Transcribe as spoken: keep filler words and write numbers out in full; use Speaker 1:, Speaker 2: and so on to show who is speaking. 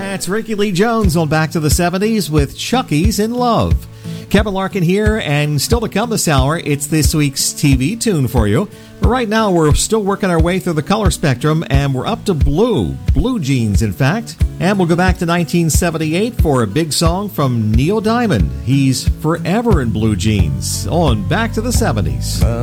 Speaker 1: That's Ricky Lee Jones on Back to the seventies with Chucky's in Love. Kevin Larkin here, and still to come this hour, it's this week's T V tune for you. But right now, we're still working our way through the color spectrum, and we're up to blue. Blue Jeans, in fact. And we'll go back to nineteen seventy-eight for a big song from Neil Diamond. He's forever in blue jeans on Back to the seventies.